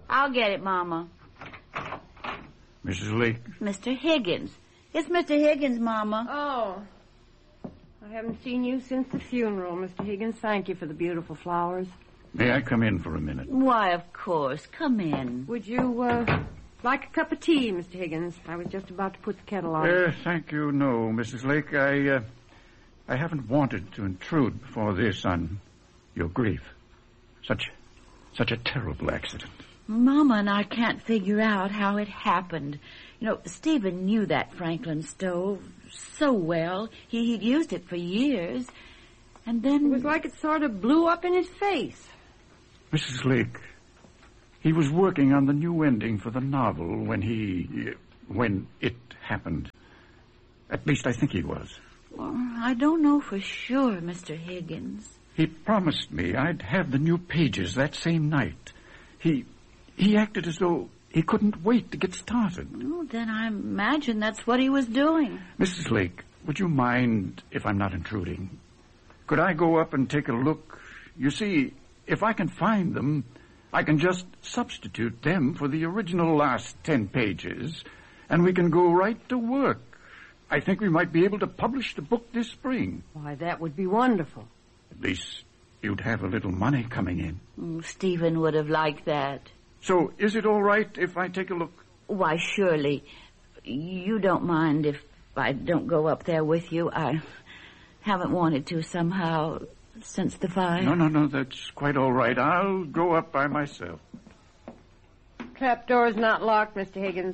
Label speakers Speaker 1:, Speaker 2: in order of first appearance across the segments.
Speaker 1: I'll get it, Mama.
Speaker 2: Mrs. Lake?
Speaker 1: Mr. Higgins. It's Mr. Higgins, Mama.
Speaker 3: Oh. I haven't seen you since the funeral, Mr. Higgins. Thank you for the beautiful flowers.
Speaker 2: May I come in for a minute?
Speaker 1: Why, of course. Come in.
Speaker 3: Would you, like a cup of tea, Mr. Higgins? I was just about to put the kettle on.
Speaker 2: Thank you, no, Mrs. Lake. I haven't wanted to intrude before this on your grief. Such a terrible accident.
Speaker 1: Mama and I can't figure out how it happened. You know, Stephen knew that Franklin stove so well. He'd used it for years. And then...
Speaker 3: It was like it sort of blew up in his face.
Speaker 2: Mrs. Lake, he was working on the new ending for the novel when it happened. At least I think he was.
Speaker 1: Well, I don't know for sure, Mr. Higgins.
Speaker 2: He promised me I'd have the new pages that same night. He acted as though he couldn't wait to get started.
Speaker 1: Oh, then I imagine that's what he was doing.
Speaker 2: Mrs. Lake, would you mind if I'm not intruding? Could I go up and take a look? You see, if I can find them, I can just substitute them for the original last 10 pages, and we can go right to work. I think we might be able to publish the book this spring.
Speaker 3: Why, that would be wonderful.
Speaker 2: At least you'd have a little money coming in.
Speaker 1: Stephen would have liked that.
Speaker 2: So, is it all right if I take a look?
Speaker 1: Why, surely. You don't mind if I don't go up there with you. I haven't wanted to somehow since the fire.
Speaker 2: No, that's quite all right. I'll go up by myself.
Speaker 3: Trapdoor's not locked, Mr. Higgins.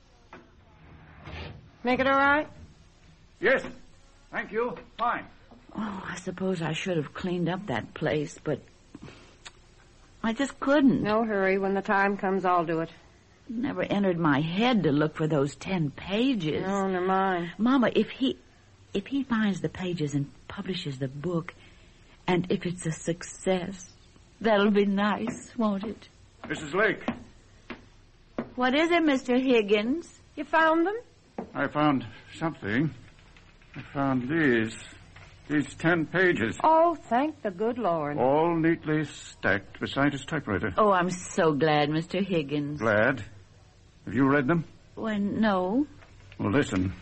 Speaker 3: Make it all right?
Speaker 2: Yes, thank you. Fine.
Speaker 1: Oh, I suppose I should have cleaned up that place, but I just couldn't.
Speaker 3: No hurry. When the time comes, I'll do it.
Speaker 1: It never entered my head to look for those 10 pages.
Speaker 3: No, never mind.
Speaker 1: Mama, if he finds the pages and publishes the book, and if it's a success, that'll be nice, won't it?
Speaker 2: Mrs. Lake.
Speaker 1: What is it, Mr. Higgins?
Speaker 3: You found them?
Speaker 2: I found something. I found these 10 pages.
Speaker 3: Oh, thank the good Lord.
Speaker 2: All neatly stacked beside his typewriter.
Speaker 1: Oh, I'm so glad, Mr. Higgins.
Speaker 2: Glad? Have you read them?
Speaker 1: Well, no.
Speaker 2: Well, listen.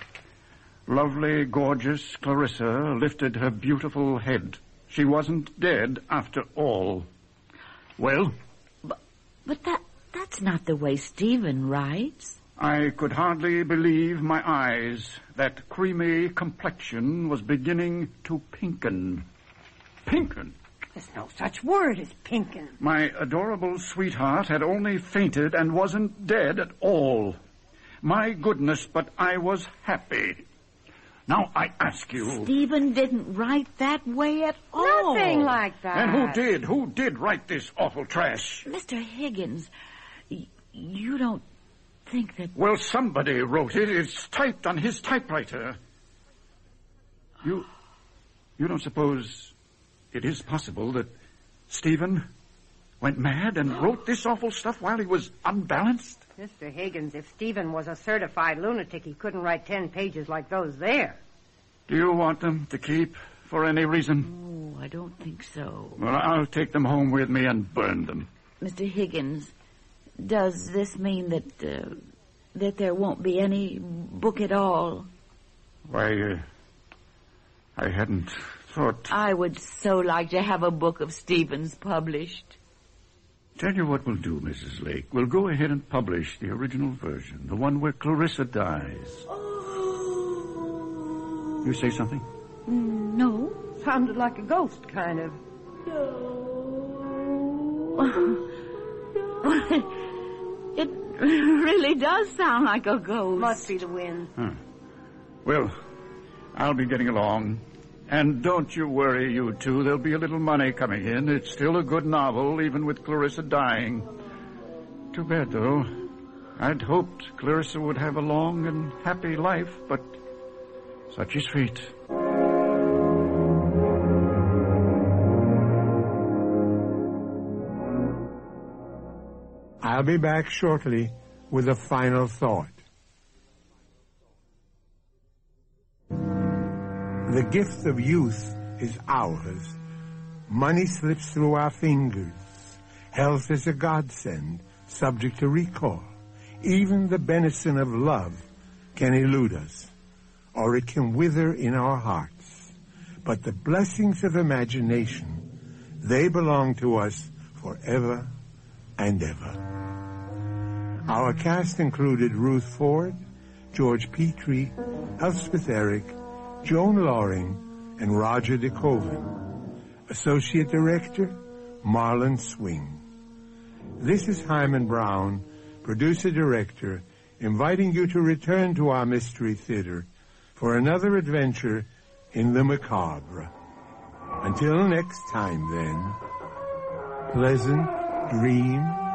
Speaker 2: Lovely, gorgeous Clarissa lifted her beautiful head. She wasn't dead after all. Well?
Speaker 1: But that's not the way Stephen writes.
Speaker 2: I could hardly believe my eyes. That creamy complexion was beginning to pinken. Pinken?
Speaker 3: There's no such word as pinken.
Speaker 2: My adorable sweetheart had only fainted and wasn't dead at all. My goodness, but I was happy. Now, I ask you...
Speaker 1: Stephen didn't write that way at all.
Speaker 3: Nothing like that.
Speaker 2: And who did? Who did write this awful trash?
Speaker 1: Mr. Higgins, you don't think that...
Speaker 2: Well, somebody wrote it. It's typed on his typewriter. You don't suppose it is possible that Stephen went mad and wrote this awful stuff while he was unbalanced?
Speaker 3: Mr. Higgins, if Stephen was a certified lunatic, he couldn't write 10 pages like those there.
Speaker 2: Do you want them to keep for any reason?
Speaker 1: Oh, I don't think so.
Speaker 2: Well, I'll take them home with me and burn them.
Speaker 1: Mr. Higgins, does this mean that there won't be any book at all?
Speaker 2: Why, I hadn't thought...
Speaker 1: I would so like to have a book of Stephen's published.
Speaker 2: Tell you what we'll do, Mrs. Lake. We'll go ahead and publish the original version, the one where Clarissa dies. You say something?
Speaker 1: No.
Speaker 3: Sounded like a ghost, kind of.
Speaker 1: It really does sound like a ghost.
Speaker 3: Must be the wind.
Speaker 2: Huh. Well, I'll be getting along. And don't you worry, you two. There'll be a little money coming in. It's still a good novel, even with Clarissa dying. Too bad, though. I'd hoped Clarissa would have a long and happy life, but such is fate.
Speaker 4: I'll be back shortly with a final thought. The gift of youth is ours. Money slips through our fingers. Health is a godsend. subject to recall. Even the benison of love can elude us, or it can wither in our hearts. But the blessings of imagination, they belong to us forever and ever. Our cast included Ruth Ford, George Petrie, Elspeth Eric, Joan Loring, and Roger DeKoven. Associate Director, Marlon Swing. This is Hyman Brown, Producer-Director, inviting you to return to our Mystery Theater for another adventure in the macabre. Until next time, then, pleasant dreams.